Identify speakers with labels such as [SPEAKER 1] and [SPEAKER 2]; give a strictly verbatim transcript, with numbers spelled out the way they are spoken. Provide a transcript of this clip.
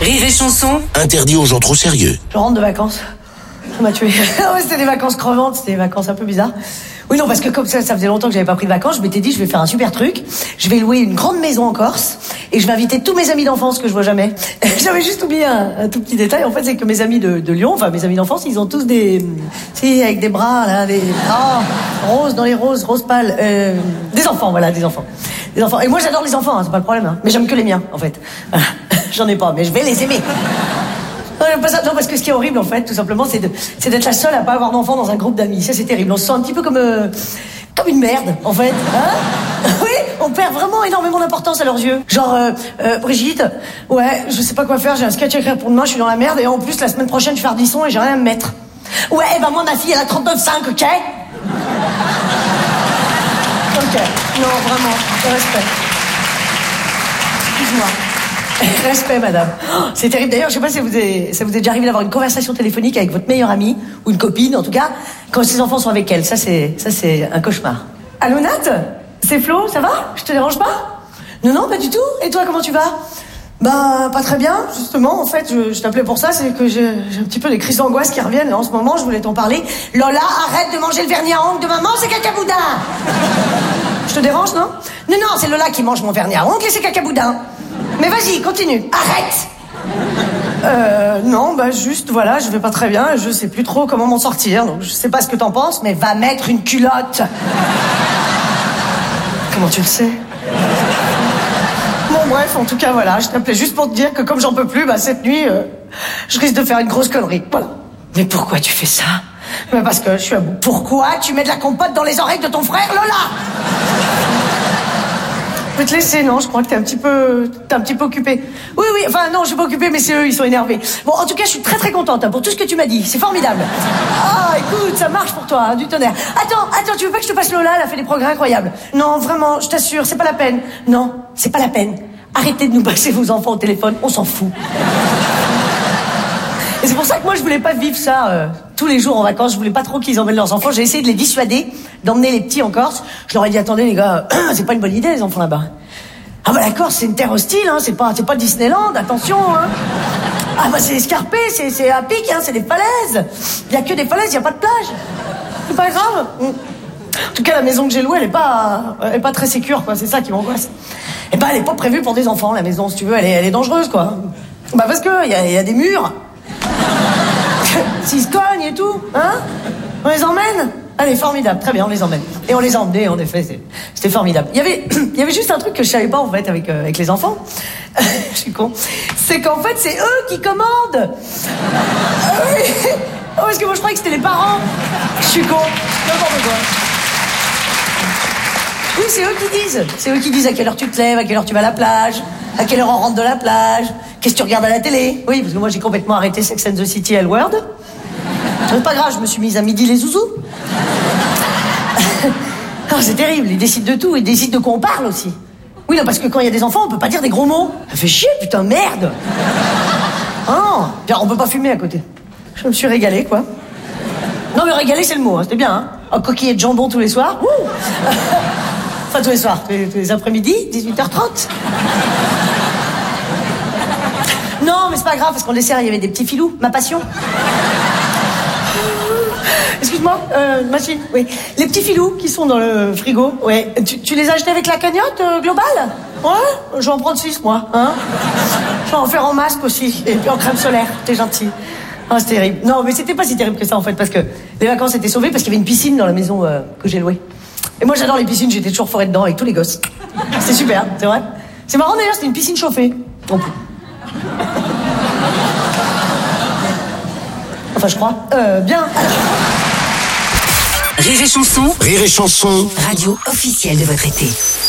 [SPEAKER 1] Rire et chanson.
[SPEAKER 2] Interdit aux gens trop sérieux.
[SPEAKER 3] Je rentre de vacances. Ça m'a tué. Ouais, c'était des vacances crevantes, c'était des vacances un peu bizarres. Oui, non, parce que comme ça, ça faisait longtemps que j'avais pas pris de vacances, je m'étais dit, je vais faire un super truc. Je vais louer une grande maison en Corse et je vais inviter tous mes amis d'enfance que je vois jamais. J'avais juste oublié un, un tout petit détail. En fait, c'est que mes amis de, de Lyon, enfin mes amis d'enfance, ils ont tous des, si, avec des bras là, des oh, roses dans les roses, roses pâles, euh, des enfants, voilà, des enfants, des enfants. Et moi, j'adore les enfants, hein, c'est pas le problème. Hein. Mais j'aime que les miens, en fait. J'en ai pas, mais je vais les aimer. Non, j'aime pas ça. Non, parce que ce qui est horrible, en fait, tout simplement, c'est de, c'est d'être la seule à pas avoir d'enfant dans un groupe d'amis. Ça, c'est terrible. On se sent un petit peu comme, euh, comme une merde, en fait. Hein? Oui, on perd vraiment énormément d'importance à leurs yeux. Genre, euh, euh, Brigitte, ouais, je sais pas quoi faire, j'ai un sketch à écrire pour demain, je suis dans la merde, et en plus, la semaine prochaine, je fais Ardisson et j'ai rien à me mettre. Ouais, bah moi, ma fille, elle a trente-neuf virgule cinq, ok? Ok. Non, vraiment, respect. Excuse-moi. Respect, madame. Oh, c'est terrible. D'ailleurs, je sais pas si vous est, ça vous est déjà arrivé d'avoir une conversation téléphonique avec votre meilleure amie, ou une copine, en tout cas, quand ses enfants sont avec elle. Ça, c'est, ça, c'est un cauchemar. Allô, Nat? C'est Flo, ça va? Je te dérange pas? Non, non, pas du tout. Et toi, comment tu vas? Bah, pas très bien, justement. En fait, je, je t'appelais pour ça, c'est que j'ai, j'ai un petit peu des crises d'angoisse qui reviennent. Et en ce moment, je voulais t'en parler. Lola, arrête de manger le vernis à ongles de maman, c'est cacaboudin. Je te dérange, non? Non, non, c'est Lola qui mange mon vernis à ongles et c'est cacaboudin. Mais vas-y, continue. Arrête. Euh, non, bah juste, voilà, je vais pas très bien, je sais plus trop comment m'en sortir, donc je sais pas ce que t'en penses, mais va mettre une culotte. Comment tu le sais? Bon, bref, en tout cas, voilà, je t'appelais juste pour te dire que comme j'en peux plus, bah cette nuit, euh, je risque de faire une grosse connerie, voilà. Mais pourquoi tu fais ça? Bah parce que je suis à bout. Pourquoi tu mets de la compote dans les oreilles de ton frère, Lola? Je vais te laisser, non, je crois que t'es un petit peu, t'es un petit peu occupé. Oui, oui, enfin non, je suis pas occupée, mais c'est eux, ils sont énervés. Bon, en tout cas, je suis très très contente hein, pour tout ce que tu m'as dit, c'est formidable. Ah, écoute, ça marche pour toi, hein, du tonnerre. Attends, attends, tu veux pas que je te passe Lola, elle a fait des progrès incroyables. Non, vraiment, je t'assure, c'est pas la peine. Non, c'est pas la peine. Arrêtez de nous passer vos enfants au téléphone, on s'en fout. Et c'est pour ça que moi, je voulais pas vivre ça euh, tous les jours en vacances. Je voulais pas trop qu'ils emmènent leurs enfants. J'ai essayé de les dissuader, d'emmener les petits en Corse. Je leur ai dit, attendez les gars, c'est pas une bonne idée les enfants là-bas. Ah bah la Corse, c'est une terre hostile, hein. C'est pas, c'est pas Disneyland, attention, hein. Ah bah c'est escarpé, c'est, c'est à pic, hein. C'est des falaises. Il y a que des falaises, il y a pas de plage. C'est pas grave. En tout cas, la maison que j'ai louée, elle est pas, elle est pas très sécure, quoi. C'est ça qui m'angoisse. Et bah, elle est pas prévue pour des enfants, la maison, si tu veux. Elle est, elle est dangereuse, quoi. Bah parce que y a, y a des murs. S'ils se cognent et tout, hein? On les emmène? Allez, formidable, très bien, on les emmène. Et on les a emmenés, en effet, c'est, c'était formidable. Il y avait, il y avait juste un truc que je savais pas, en fait, avec, euh, avec les enfants. Je suis con. C'est qu'en fait, c'est eux qui commandent. Euh, oui. Oh, parce que moi, je croyais que c'était les parents. Je suis con. N'importe quoi. Oui, c'est eux qui disent. C'est eux qui disent à quelle heure tu te lèves, à quelle heure tu vas à la plage, à quelle heure on rentre de la plage, qu'est-ce que tu regardes à la télé. Oui, parce que moi, j'ai complètement arrêté Sex and the City et L-Word. C'est pas grave, je me suis mise à midi les zouzous. Oh, c'est terrible, ils décident de tout, ils décident de quoi on parle aussi. Oui, non, parce que quand il y a des enfants, on peut pas dire des gros mots. Ça fait chier, putain, merde. Oh, on peut pas fumer à côté. Je me suis régalée, quoi. Non, mais régalée, c'est le mot, hein, c'était bien, hein. Un coquillet de jambon tous les soirs. Ouh. Enfin, tous les soirs, tous les, tous les après-midi, dix-huit heures trente. Non, mais c'est pas grave, parce qu'en dessert, il y avait des petits filous, ma passion. Excuse-moi, euh, machine, oui. Les petits filous qui sont dans le frigo, ouais. Tu, tu les as achetés avec la cagnotte euh, globale? Ouais, je vais en prendre six, moi, hein. Je vais en faire en masque aussi, et puis en crème solaire, t'es gentil. Ah, c'est terrible. Non, mais c'était pas si terrible que ça, en fait, parce que les vacances étaient sauvées parce qu'il y avait une piscine dans la maison euh, que j'ai louée. Et moi, j'adore les piscines, j'étais toujours forée dedans avec tous les gosses. C'est super, c'est vrai. C'est marrant, d'ailleurs, c'était une piscine chauffée. Non plus. Enfin, je crois. Euh, bien.
[SPEAKER 1] Rire et chanson.
[SPEAKER 2] Rire et chanson.
[SPEAKER 1] Radio officielle de votre été.